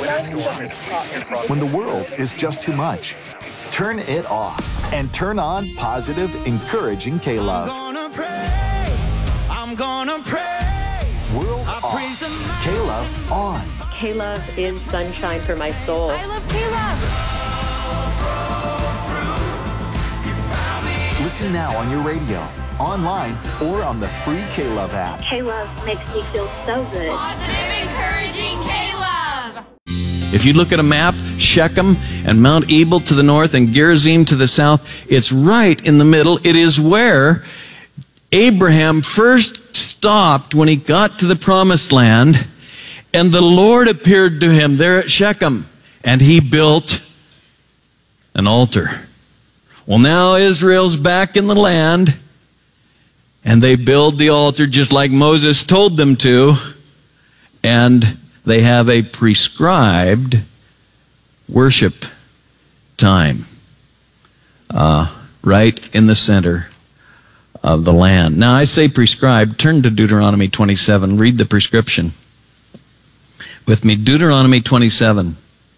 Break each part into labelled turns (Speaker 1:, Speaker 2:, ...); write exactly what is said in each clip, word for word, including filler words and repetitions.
Speaker 1: When the world is just too much, turn it off and turn on positive, encouraging K-Love.
Speaker 2: I'm gonna praise, I'm gonna praise.
Speaker 1: World off, K-Love on.
Speaker 3: K-Love is sunshine for my soul.
Speaker 4: I love K-Love.
Speaker 1: Listen now on your radio, online, or on the free K-Love app.
Speaker 5: K-Love makes me feel so good.
Speaker 4: Positive, encouraging K-Love.
Speaker 6: If you look at a map, Shechem and Mount Ebal to the north and Gerizim to the south, it's right in the middle. It is where Abraham first stopped when he got to the promised land, and the Lord appeared to him there at Shechem, and he built an altar. Well, now Israel's back in the land, and they build the altar just like Moses told them to, and they have a prescribed worship time uh, right in the center of the land. Now, I say prescribed. Turn to Deuteronomy twenty-seven. Read the prescription with me. Deuteronomy twenty-seven.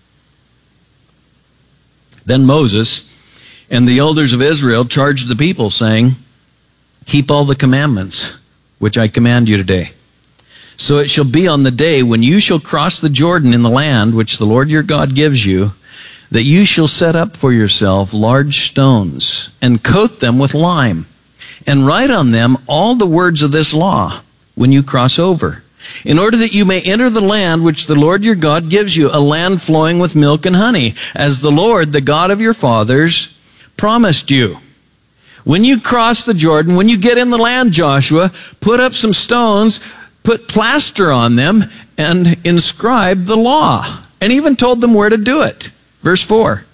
Speaker 6: Then Moses and the elders of Israel charged the people, saying, keep all the commandments which I command you today. So it shall be on the day when you shall cross the Jordan in the land which the Lord your God gives you, that you shall set up for yourself large stones and coat them with lime, and write on them all the words of this law when you cross over, in order that you may enter the land which the Lord your God gives you, a land flowing with milk and honey, as the Lord, the God of your fathers, promised you. When you cross the Jordan, when you get in the land, Joshua, put up some stones, put plaster on them, and inscribe the law. And even told them where to do it. Verse four.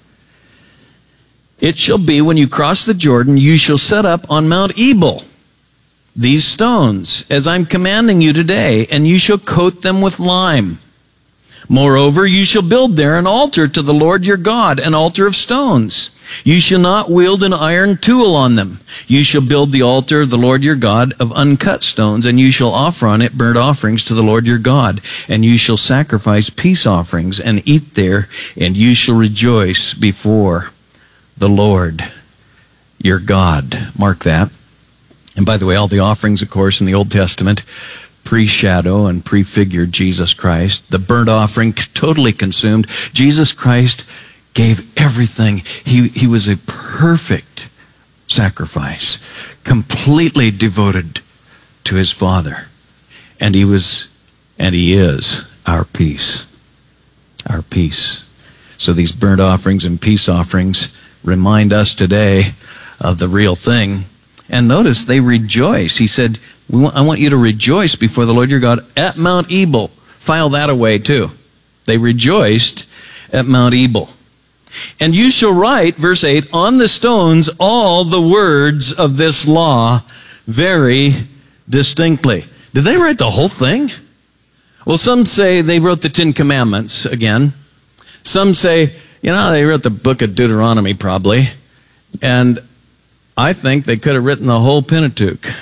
Speaker 6: It shall be when you cross the Jordan, you shall set up on Mount Ebal these stones, as I'm commanding you today, and you shall coat them with lime. Moreover, you shall build there an altar to the Lord your God, an altar of stones. You shall not wield an iron tool on them. You shall build the altar of the Lord your God of uncut stones, and you shall offer on it burnt offerings to the Lord your God. And you shall sacrifice peace offerings and eat there, and you shall rejoice before the Lord your God. Mark that. And by the way, all the offerings, of course, in the Old Testament pre-shadow and prefigured Jesus Christ. The burnt offering totally consumed. Jesus Christ gave everything. He, he was a perfect sacrifice, completely devoted to his Father. And he was, and he is our peace. Our peace. So these burnt offerings and peace offerings remind us today of the real thing. And notice they rejoice. He said, we want, I want you to rejoice before the Lord your God at Mount Ebal. File that away too. They rejoiced at Mount Ebal. And you shall write, verse eight, on the stones all the words of this law very distinctly. Did they write the whole thing? Well, some say they wrote the Ten Commandments again. Some say, you know, they wrote the book of Deuteronomy probably. And I think they could have written the whole Pentateuch.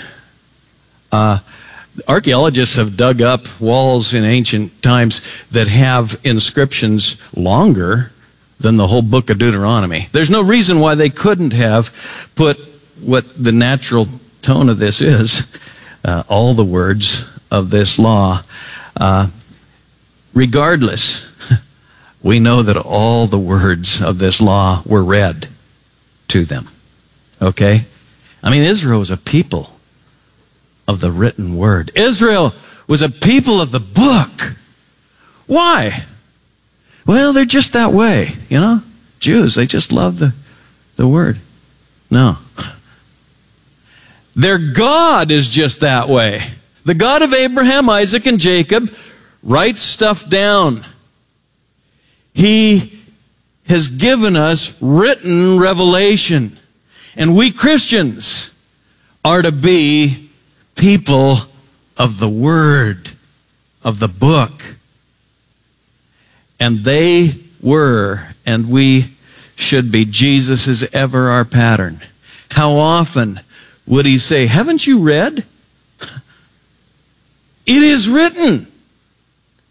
Speaker 6: Uh, archaeologists have dug up walls in ancient times that have inscriptions longer than the whole book of Deuteronomy. There's no reason why they couldn't have put what the natural tone of this is, uh, all the words of this law. Uh, regardless, we know that all the words of this law were read to them. Okay? I mean, Israel was a people of the written word. Israel was a people of the book. Why? Well, they're just that way, you know? Jews, they just love the, the word. No. Their God is just that way. The God of Abraham, Isaac, and Jacob writes stuff down. He has given us written revelation. And we Christians are to be people of the Word, of the book. And they were, and we should be. Jesus is ever our pattern. How often would he say, haven't you read? It is written.